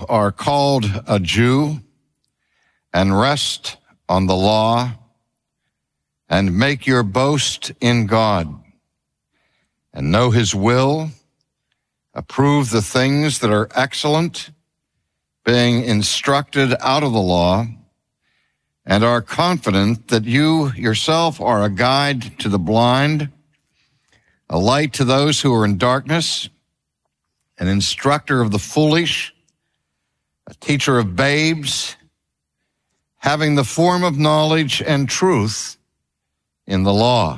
are called a Jew and rest on the law and make your boast in God and know his will, approve the things that are excellent, being instructed out of the law, and are confident that you yourself are a guide to the blind, a light to those who are in darkness, an instructor of the foolish, a teacher of babes, having the form of knowledge and truth in the law.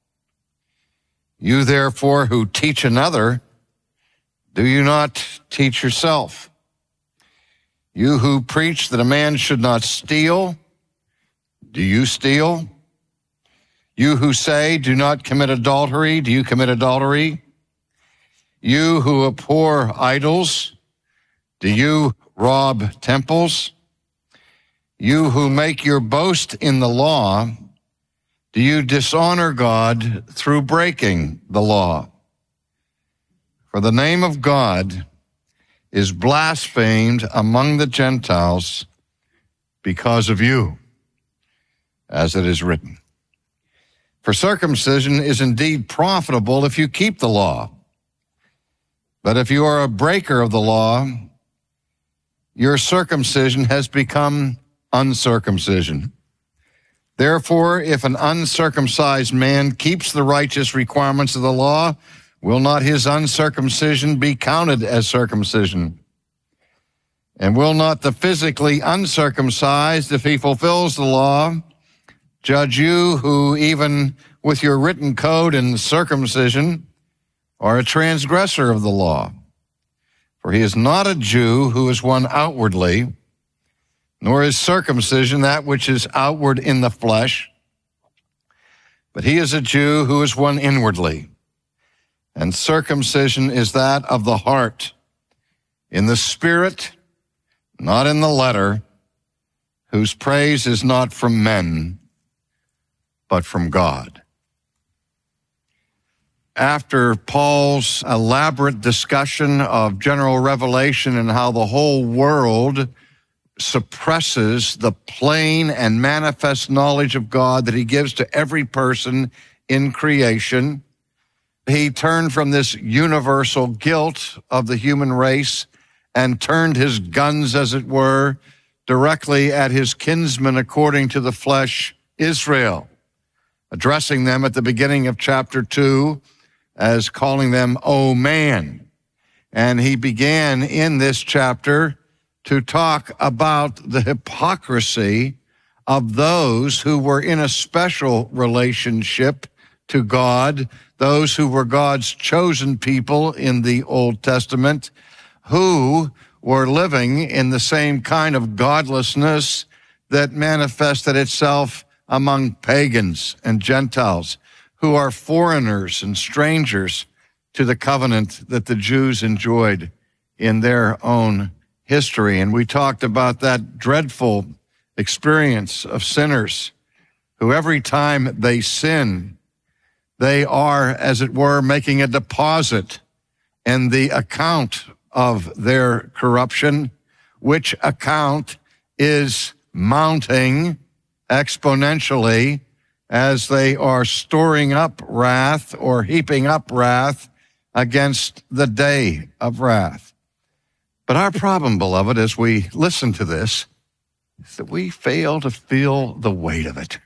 You therefore who teach another, do you not teach yourself? You who preach that a man should not steal, do you steal? You who say, do not commit adultery, do you commit adultery? You who abhor idols, do you rob temples? You who make your boast in the law, do you dishonor God through breaking the law? For the name of God is blasphemed among the Gentiles because of you, as it is written. For circumcision is indeed profitable if you keep the law. But if you are a breaker of the law, your circumcision has become uncircumcision. Therefore, if an uncircumcised man keeps the righteous requirements of the law, will not his uncircumcision be counted as circumcision? And will not the physically uncircumcised, if he fulfills the law, judge you who even with your written code and circumcision are a transgressor of the law? For he is not a Jew who is one outwardly, nor is circumcision that which is outward in the flesh, but he is a Jew who is one inwardly. And circumcision is that of the heart, in the spirit, not in the letter, whose praise is not from men, but from God. After Paul's elaborate discussion of general revelation and how the whole world suppresses the plain and manifest knowledge of God that he gives to every person in creation, he turned from this universal guilt of the human race and turned his guns, as it were, directly at his kinsman according to the flesh, Israel, addressing them at the beginning of chapter 2 as calling them, "O man." And he began in this chapter to talk about the hypocrisy of those who were in a special relationship to God, those who were God's chosen people in the Old Testament, who were living in the same kind of godlessness that manifested itself among pagans and Gentiles, who are foreigners and strangers to the covenant that the Jews enjoyed in their own history. And we talked about that dreadful experience of sinners who every time they sin, they are, as it were, making a deposit in the account of their corruption, which account is mounting exponentially as they are storing up wrath or heaping up wrath against the day of wrath. But our problem, beloved, as we listen to this, is that we fail to feel the weight of it.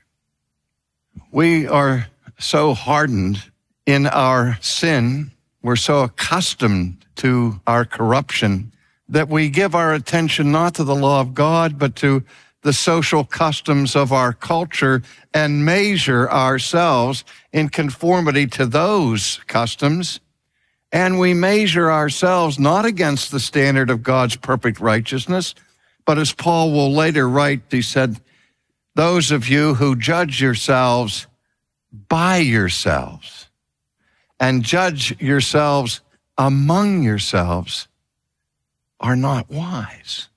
We are so hardened in our sin, we're so accustomed to our corruption, that we give our attention not to the law of God, but to the social customs of our culture and measure ourselves in conformity to those customs. And we measure ourselves not against the standard of God's perfect righteousness, but as Paul will later write, he said, those of you who judge yourselves by yourselves and judge yourselves among yourselves are not wise.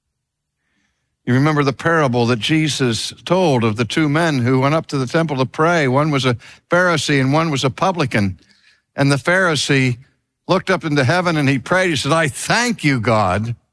You remember the parable that Jesus told of the two men who went up to the temple to pray. One was a Pharisee and one was a publican. And the Pharisee looked up into heaven and he prayed. He said, I thank you, God,